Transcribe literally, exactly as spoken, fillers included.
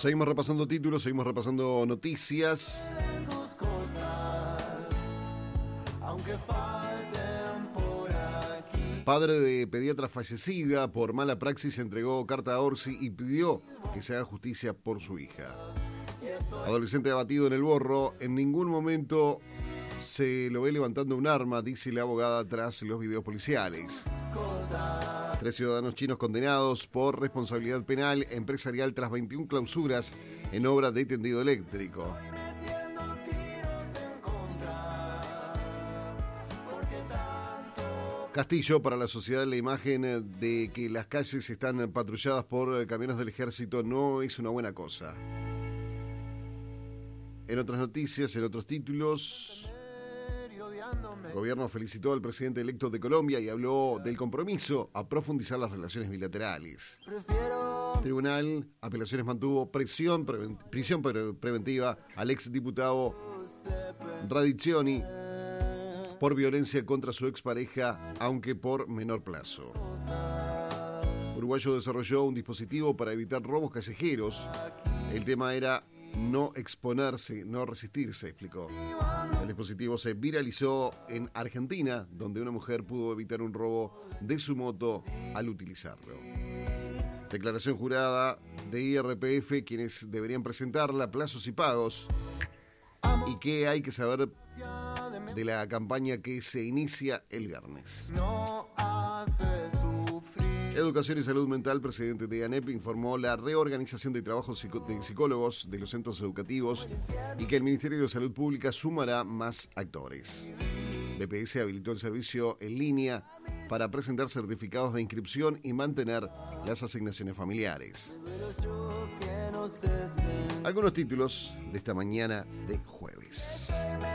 Seguimos repasando títulos, seguimos repasando noticias. Padre de pediatra fallecida por mala praxis entregó carta a Orsi y pidió que se haga justicia por su hija. Adolescente abatido en el Borro, en ningún momento se lo ve levantando un arma, dice la abogada tras los videos policiales. Tres ciudadanos chinos condenados por responsabilidad penal empresarial tras veintiuna clausuras en obra de tendido eléctrico. Castillo, para la sociedad la imagen de que las calles están patrulladas por camiones del ejército no es una buena cosa. En otras noticias, en otros títulos, el gobierno felicitó al presidente electo de Colombia y habló del compromiso a profundizar las relaciones bilaterales. Tribunal Apelaciones mantuvo presión, preven, prisión pre, preventiva al exdiputado Radicchioni por violencia contra su expareja, aunque por menor plazo. Uruguayo desarrolló un dispositivo para evitar robos callejeros. El tema era no exponerse, no resistirse, explicó. El dispositivo se viralizó en Argentina, donde una mujer pudo evitar un robo de su moto al utilizarlo. Declaración jurada de I R P F, quienes deberían presentarla, plazos y pagos. ¿Y qué hay que saber de la campaña que se inicia el viernes? Educación y Salud Mental, presidente de ANEP, informó la reorganización de trabajos de psicólogos de los centros educativos y que el Ministerio de Salud Pública sumará más actores. B P S habilitó el servicio en línea para presentar certificados de inscripción y mantener las asignaciones familiares. Algunos títulos de esta mañana de jueves.